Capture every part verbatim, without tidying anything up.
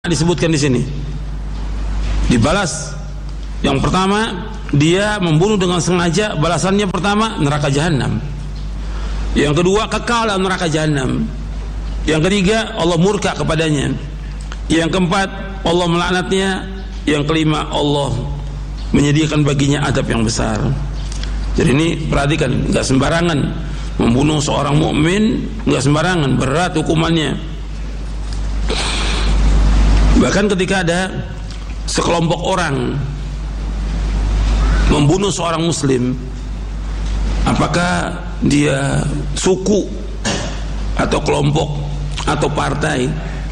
disebutkan di sini. Dibalas. Yang pertama, dia membunuh dengan sengaja, balasannya pertama neraka jahanam. Yang kedua, kekal dalam neraka jahanam. Yang ketiga, Allah murka kepadanya. Yang keempat, Allah melaknatnya. Yang kelima, Allah menyediakan baginya adab yang besar. Jadi ini perhatikan, enggak sembarangan membunuh seorang mukmin, enggak sembarangan, berat hukumannya. Bahkan ketika ada sekelompok orang membunuh seorang muslim, apakah dia suku atau kelompok atau partai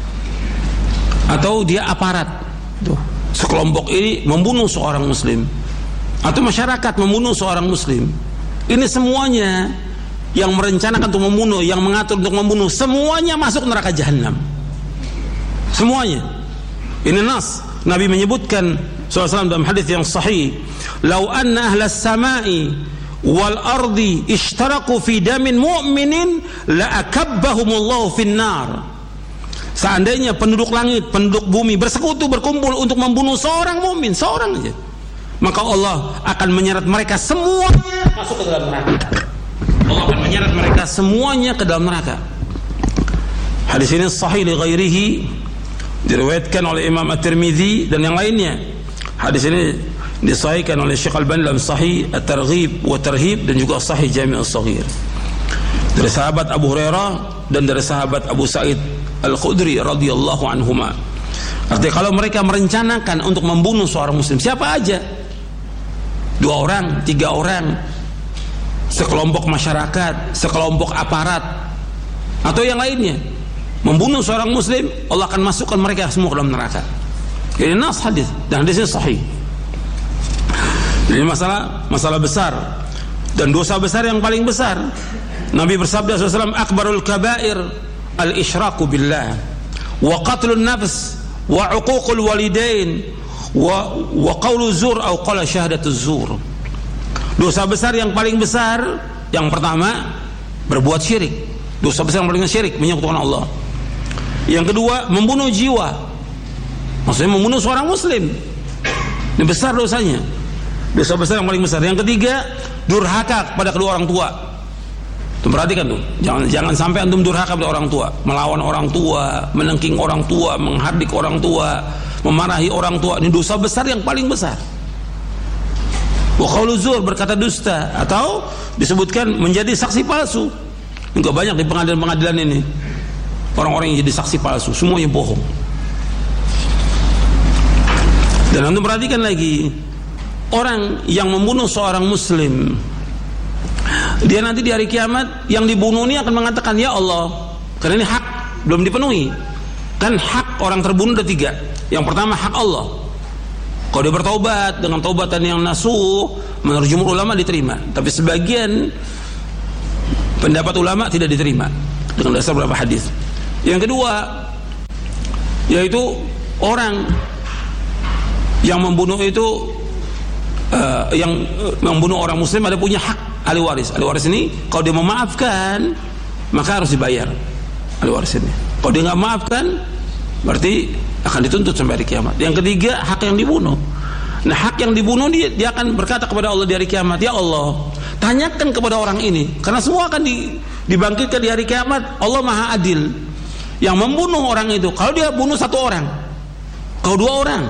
atau dia aparat, tuh, sekelompok ini membunuh seorang muslim atau masyarakat membunuh seorang muslim, ini semuanya yang merencanakan untuk membunuh, yang mengatur untuk membunuh, semuanya masuk neraka jahanam. Semuanya. Ini nas, Nabi menyebutkan sallallahu alaihi wasallam dalam hadis yang sahih, "Lau anna ahlas samai wal ardi ishtaraku fi damin mu'minin la akabbahumullahu finnar." Seandainya penduduk langit, penduduk bumi bersekutu berkumpul untuk membunuh seorang mukmin, seorang aja, maka Allah akan menyeret mereka semuanya masuk ke dalam neraka. Allah akan menyeret mereka semuanya ke dalam neraka. Hadis ini sahih li ghairihi, diriwayatkan oleh Imam At-Tirmidzi dan yang lainnya. Hadis ini disahihkan oleh Syekh Al-Albani dalam Sahih At-Targhib wa Tarhib dan juga Sahih Jami' As-Shaghir. Dari sahabat Abu Hurairah dan dari sahabat Abu Sa'id Al-Khudri radhiyallahu anhuma. Artinya kalau mereka merencanakan untuk membunuh seorang muslim, siapa aja, dua orang, tiga orang, sekelompok masyarakat, sekelompok aparat atau yang lainnya, membunuh seorang muslim, Allah akan masukkan mereka semua ke dalam neraka. Ini nas hadis dan hadisnya sahih. Ini masalah masalah besar dan dosa besar yang paling besar. Nabi bersabda sallallahu alaihi wasallam, "Akbarul kabair al-isyraku billah wa qatlun nafs wa uququl walidain wa wa qaulu zur atau qala syahadatuz zur." Dosa besar yang paling besar, yang pertama berbuat syirik. Dosa besar yang paling besar syirik, menyekutukan Allah. Yang kedua, membunuh jiwa. Maksudnya membunuh seorang muslim. Ini besar dosanya. Dosa besar yang paling besar. Yang ketiga, durhaka kepada kedua orang tua. Tuh, perhatikan tuh. Jangan jangan sampai antum durhaka kepada orang tua, melawan orang tua, menengking orang tua, menghardik orang tua, memarahi orang tua. Ini dosa besar yang paling besar. Wa qaulu zur, berkata dusta, atau disebutkan menjadi saksi palsu. Enggak banyak di pengadilan-pengadilan ini. Orang-orang yang jadi saksi palsu, semuanya bohong. Dan antum perhatikan lagi, orang yang membunuh seorang muslim, dia nanti di hari kiamat yang dibunuh ini akan mengatakan, "Ya Allah," karena ini hak belum dipenuhi. Kan hak orang terbunuh ada tiga. Yang pertama hak Allah. Kalau dia bertaubat dengan taubatan yang nasuh, menurut jumhur ulama diterima. Tapi sebagian pendapat ulama tidak diterima dengan dasar beberapa hadis. Yang kedua, yaitu orang yang membunuh itu uh, yang uh, membunuh orang muslim ada punya hak ahli waris. Ahli waris ini kalau dia memaafkan maka harus dibayar ahli waris ini. Kalau dia nggak maafkan berarti akan dituntut sampai hari kiamat. Yang ketiga, hak yang dibunuh. Nah, hak yang dibunuh dia, dia akan berkata kepada Allah di hari kiamat, "Ya Allah, tanyakan kepada orang ini, karena semua akan di, dibangkitkan di hari kiamat. Allah Maha Adil. Yang membunuh orang itu, kalau dia bunuh satu orang, kalau dua orang,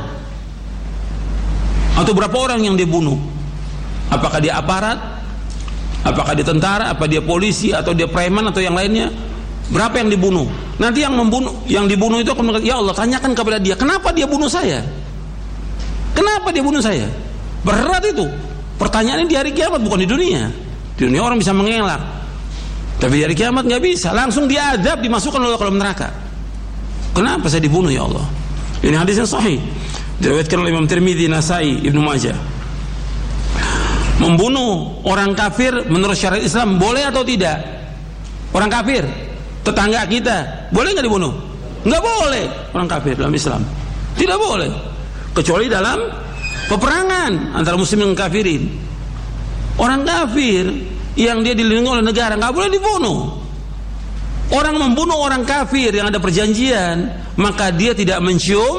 atau berapa orang yang dia bunuh? Apakah dia aparat? Apakah dia tentara? Apa dia polisi? Atau dia preman? Atau yang lainnya? Berapa yang dibunuh? Nanti yang membunuh, yang dibunuh itu akan mengatakan, "Ya Allah, tanyakan kepada dia, kenapa dia bunuh saya? Kenapa dia bunuh saya?" Berat itu. Pertanyaannya di hari kiamat, bukan di dunia. Di dunia orang bisa mengelak, tapi di hari kiamat nggak bisa. Langsung diadab, dimasukkan oleh ke dalam neraka. Kenapa saya dibunuh, ya Allah? Ini hadis yang sahih, diriwayatkan oleh Imam Tirmidzi, Nasai, Ibnu Majah. Membunuh orang kafir menurut syariat Islam boleh atau tidak? Orang kafir, tetangga kita, boleh nggak dibunuh? Nggak boleh. Orang kafir dalam Islam tidak boleh, kecuali dalam peperangan antara muslim dan kafirin. Orang kafir yang dia dilindungi oleh negara nggak boleh dibunuh. Orang membunuh orang kafir yang ada perjanjian, maka dia tidak mencium